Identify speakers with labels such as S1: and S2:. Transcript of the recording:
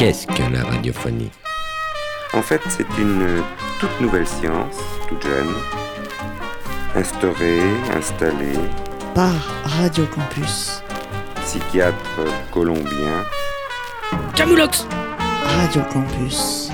S1: Qu'est-ce que la radiophonie?
S2: En fait, c'est une toute nouvelle science, toute jeune, installée
S3: par Radio Campus.
S2: Psychiatre colombien.
S1: Camoulox!
S3: Radio Campus.